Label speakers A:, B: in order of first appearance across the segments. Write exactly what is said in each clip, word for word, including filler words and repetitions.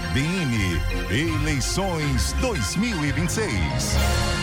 A: B N, eleições dois mil e vinte e seis.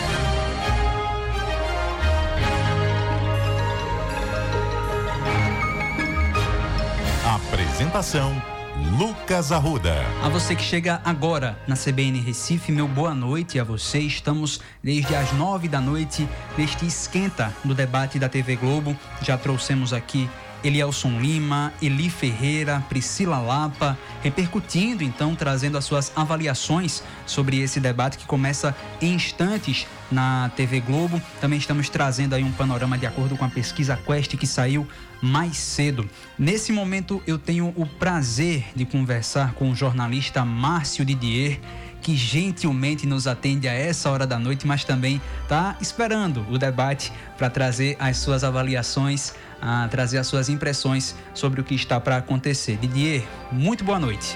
A: Apresentação: Lucas Arruda.
B: A você que chega agora na C B N Recife, meu boa noite a você. Estamos desde as nove da noite neste esquenta do debate da T V Globo. Já trouxemos aqui Elielson Lima, Eli Ferreira, Priscila Lapa, repercutindo então, trazendo as suas avaliações sobre esse debate que começa em instantes na T V Globo. Também estamos trazendo aí um panorama de acordo com a pesquisa Quest que saiu mais cedo. Nesse momento eu tenho o prazer de conversar com o jornalista Márcio Didier, que gentilmente nos atende a essa hora da noite, mas também está esperando o debate para trazer as suas avaliações, a trazer as suas impressões sobre o que está para acontecer. Didier, muito boa noite.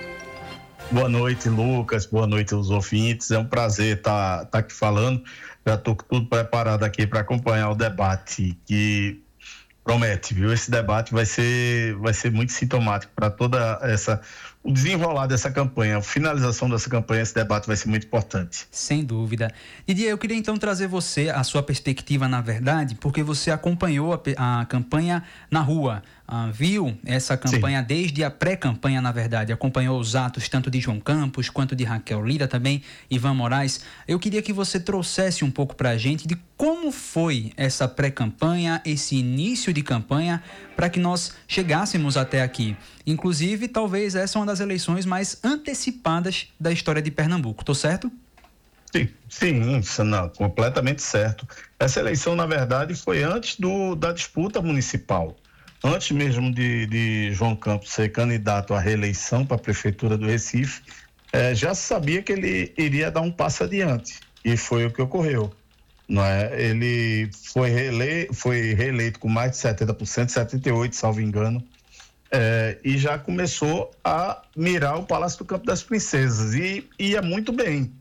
C: Boa noite, Lucas. Boa noite aos ouvintes. É um prazer estar, estar aqui falando. Já estou tudo preparado aqui para acompanhar o debate que promete, viu? Esse debate vai ser, vai ser muito sintomático para toda essa... o desenrolar dessa campanha, a finalização dessa campanha, esse debate vai ser muito importante.
B: Sem dúvida. Didier, eu queria então trazer você, a sua perspectiva, na verdade, porque você acompanhou a, a campanha na rua, ah, viu essa campanha Sim. desde a pré-campanha, na verdade, acompanhou os atos tanto de João Campos quanto de Raquel Lira, também Ivan Moraes. Eu queria que você trouxesse um pouco para a gente de como foi essa pré-campanha, esse início de campanha, para que nós chegássemos até aqui. Inclusive, talvez essa é uma das eleições mais antecipadas da história de Pernambuco, tô certo?
C: Sim, sim, isso não, completamente certo. Essa eleição, na verdade, foi antes do, da disputa municipal. Antes mesmo de, de João Campos ser candidato à reeleição para a Prefeitura do Recife, eh, já se sabia que ele iria dar um passo adiante, e foi o que ocorreu. Não é? Ele foi, reele, foi reeleito com mais de setenta por cento, setenta e oito por cento, salvo engano, é, e já começou a mirar o Palácio do Campo das Princesas, e ia muito bem,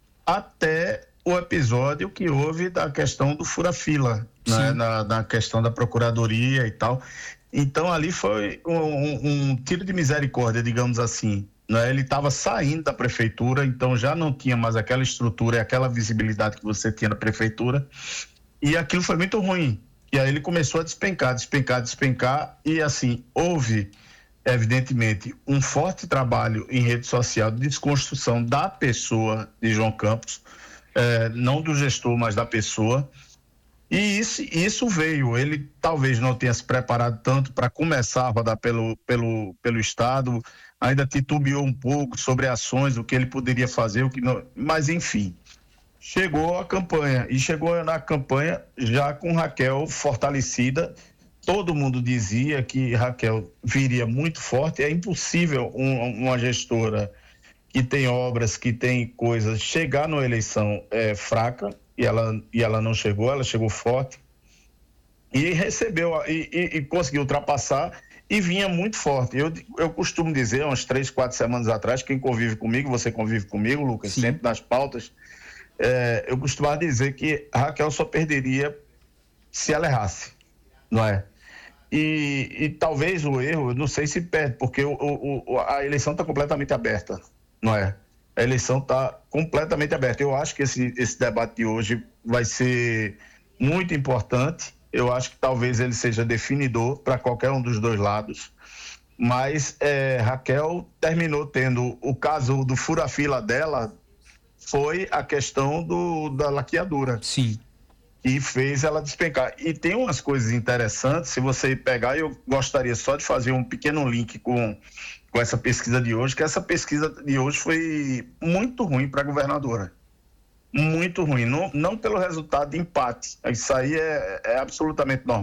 C: até o episódio que houve da questão do fura-fila, né? na, na questão da Procuradoria e tal. Então ali foi um, um, um tiro de misericórdia, digamos assim. Ele estava saindo da prefeitura, então já não tinha mais aquela estrutura e aquela visibilidade que você tinha na prefeitura, e aquilo foi muito ruim. E aí ele começou a despencar, despencar, despencar, e assim, houve, evidentemente, um forte trabalho em rede social de desconstrução da pessoa de João Campos, eh, não do gestor, mas da pessoa. E isso, isso veio, ele talvez não tenha se preparado tanto para começar a rodar pelo, pelo, pelo Estado, ainda titubeou um pouco sobre ações, o que ele poderia fazer, o que não, mas enfim, chegou a campanha, e chegou na campanha já com Raquel fortalecida. Todo mundo dizia que Raquel viria muito forte, é impossível um, uma gestora que tem obras, que tem coisas, chegar numa eleição é, fraca, e ela, e ela não chegou, ela chegou forte, e recebeu, e, e, e conseguiu ultrapassar, e vinha muito forte. Eu, eu costumo dizer, umas três, quatro semanas atrás, quem convive comigo, você convive comigo, Lucas, Sim. sempre nas pautas, é, eu costumava dizer que Raquel só perderia se ela errasse, não é? E, e talvez o erro, não sei se perde, porque o, o, a eleição está completamente aberta, não é? A eleição está completamente aberta. Eu acho que esse, esse debate de hoje vai ser muito importante. Eu acho que talvez ele seja definidor para qualquer um dos dois lados. Mas é, Raquel terminou tendo o caso do fura-fila dela, foi a questão do, da laqueadura.
B: Sim.
C: E fez ela despencar. E tem umas coisas interessantes, se você pegar, eu gostaria só de fazer um pequeno link com, com essa pesquisa de hoje, que essa pesquisa de hoje foi muito ruim para a governadora. Muito ruim, não, não pelo resultado de empate. Isso aí é, é absolutamente normal.